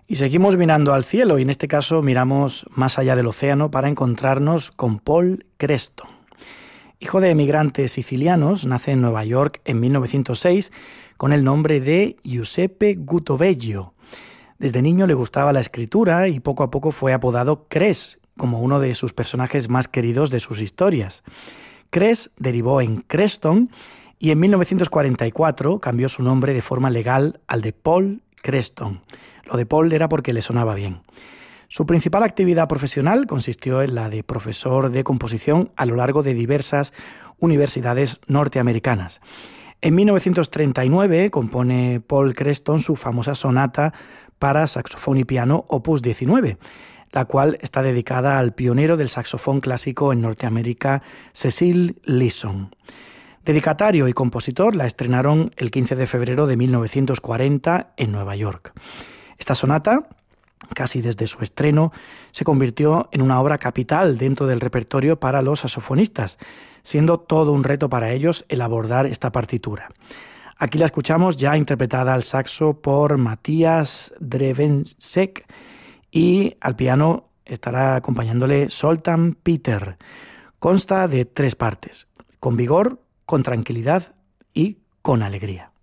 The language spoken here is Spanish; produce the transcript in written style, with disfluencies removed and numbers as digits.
Y seguimos mirando al cielo, y en este caso miramos más allá del océano para encontrarnos con Paul Creston. Hijo de emigrantes sicilianos, nace en Nueva York en 1906 con el nombre de Giuseppe Gutoveggio. Desde niño le gustaba la escritura y poco a poco fue apodado Cres, como uno de sus personajes más queridos de sus historias. Cres derivó en Creston y en 1944 cambió su nombre de forma legal al de Paul Creston. Lo de Paul era porque le sonaba bien. Su principal actividad profesional consistió en la de profesor de composición a lo largo de diversas universidades norteamericanas. En 1939 compone Paul Creston su famosa sonata para saxofón y piano Opus 19, la cual está dedicada al pionero del saxofón clásico en Norteamérica, Cecil Leeson. Dedicatario y compositor, la estrenaron el 15 de febrero de 1940 en Nueva York. Esta sonata, casi desde su estreno, se convirtió en una obra capital dentro del repertorio para los saxofonistas, siendo todo un reto para ellos el abordar esta partitura. Aquí la escuchamos ya interpretada al saxo por Matías Drevenšek y al piano estará acompañándole Zoltán Péter. Consta de 3 partes, con vigor, con tranquilidad y con alegría.